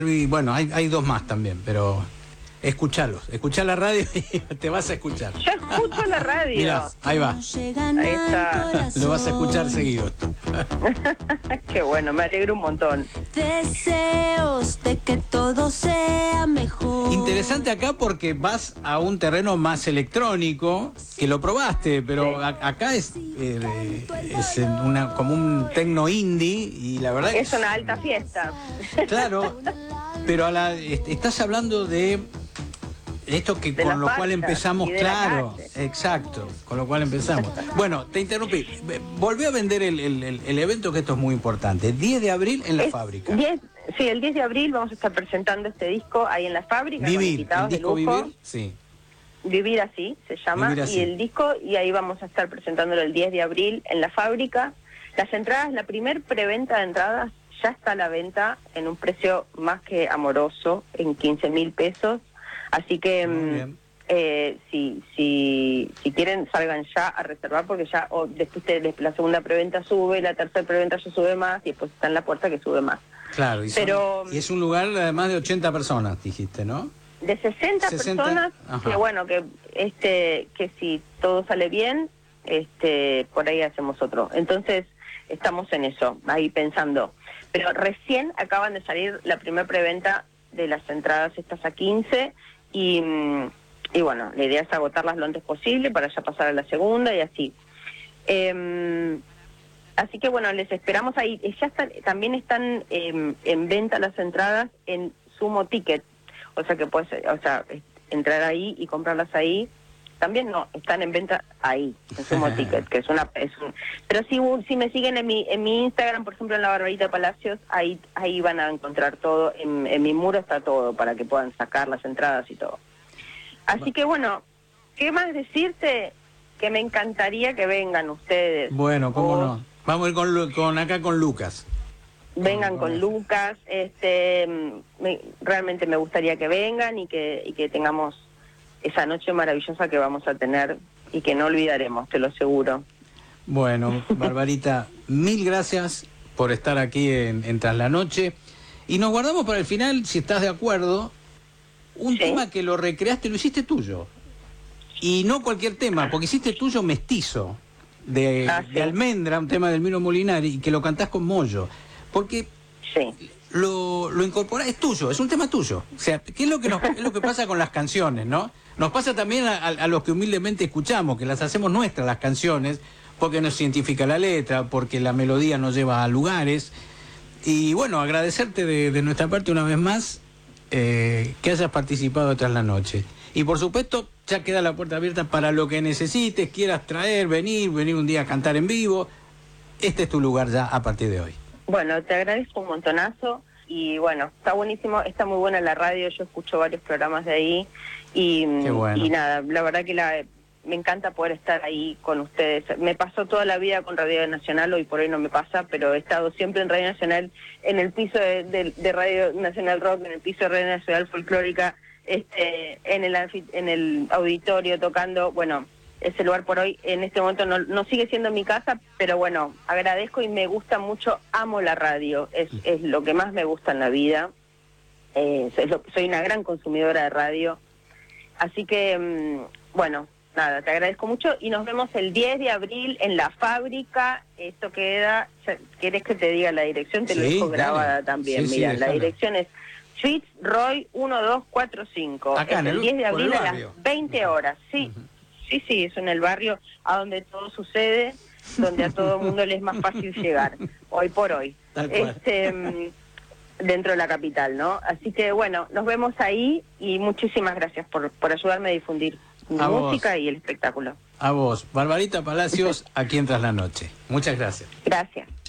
Y bueno, hay dos más también, pero escuchalos. Escuchá la radio y te vas a escuchar. Yo escucho la radio. Mirá, ahí va. Ahí está. Lo vas a escuchar seguido. Qué bueno, me alegro un montón. Deseos de que todo sea mejor. Interesante acá porque vas a un terreno más electrónico, que lo probaste, pero Sí. acá es como un tecno indie y la verdad Es una alta fiesta. Claro, pero estás hablando de esto que De con las lo cual marchas empezamos, y de la claro, calle. exacto, con lo cual empezamos. Bueno, te interrumpí. Volví a vender el evento, que esto es muy importante. 10 de abril en la fábrica. Sí, el 10 de abril vamos a estar presentando este disco ahí en la fábrica. Con Vivir, el invitados de disco lujo. Vivir, sí. Vivir así se llama. Vivir así. Y el disco, y ahí vamos a estar presentándolo el 10 de abril en la fábrica. Las entradas, la primer preventa de entradas ya está a la venta en un precio más que amoroso, en 15.000 pesos. Así que Muy bien. si quieren, salgan ya a reservar, porque ya después la segunda preventa sube, la tercera preventa ya sube más, y después está en la puerta que sube más. Claro, y es un lugar además de 80 personas, dijiste, ¿no? De 60 personas, ajá. que bueno, que si todo sale bien, por ahí hacemos otro. Entonces, estamos en eso, ahí pensando. Pero recién acaban de salir la primera preventa de las entradas estas a 15, y bueno, la idea es agotarlas lo antes posible para ya pasar a la segunda y así. Así que bueno, les esperamos ahí. También están en venta las entradas en Sumo Ticket, o sea que puedes entrar ahí y comprarlas ahí. También no, están en venta ahí, en Sumo Ticket, que pero si me siguen en mi Instagram, por ejemplo, en la Barbarita Palacios, ahí van a encontrar todo, en mi muro está todo para que puedan sacar las entradas y todo. Así que bueno, ¿qué más decirte? Que me encantaría que vengan ustedes. Bueno, cómo no. Vamos a ir acá con Lucas. Vengan con Lucas, realmente me gustaría que vengan y que tengamos esa noche maravillosa que vamos a tener y que no olvidaremos, te lo aseguro. Bueno, Barbarita, mil gracias por estar aquí en Tras la Noche. Y nos guardamos para el final, si estás de acuerdo, un tema que lo recreaste, lo hiciste tuyo. Y no cualquier tema, porque hiciste tuyo Mestizo, de Almendra, un tema del Mino Molinari, y que lo cantás con Moyo. Porque lo incorporás, es tuyo, es un tema tuyo. O sea, ¿qué es lo que pasa con las canciones, no? Nos pasa también a los que humildemente escuchamos, que las hacemos nuestras las canciones, porque nos identifica la letra, porque la melodía nos lleva a lugares. Y bueno, agradecerte de nuestra parte una vez más que hayas participado Tras la Noche. Y por supuesto, ya queda la puerta abierta para lo que necesites, quieras traer, venir un día a cantar en vivo. Este es tu lugar ya a partir de hoy. Bueno, te agradezco un montonazo. Y bueno, está buenísimo, está muy buena la radio, yo escucho varios programas de ahí y nada, la verdad que me encanta poder estar ahí con ustedes. Me pasó toda la vida con Radio Nacional, hoy por hoy no me pasa, pero he estado siempre en Radio Nacional, en el piso de Radio Nacional Rock, en el piso de Radio Nacional Folclórica, en el auditorio tocando. Bueno, ese lugar por hoy, en este momento no sigue siendo mi casa, pero bueno, agradezco y me gusta mucho, amo la radio, es lo que más me gusta en la vida, soy una gran consumidora de radio, así que, bueno, nada, te agradezco mucho y nos vemos el 10 de abril en la fábrica. Esto queda, ¿querés que te diga la dirección? Te lo dejo grabada también, mira, la dirección es Fitzroy 1245, acá, es el 10 de abril a las 20 horas, sí. Sí, es en el barrio a donde todo sucede, donde a todo el mundo le es más fácil llegar, hoy por hoy. Dentro de la capital, ¿no? Así que bueno, nos vemos ahí y muchísimas gracias por ayudarme a difundir mi música y el espectáculo. A vos, Barbarita Palacios, aquí en Tras la Noche. Muchas gracias. Gracias.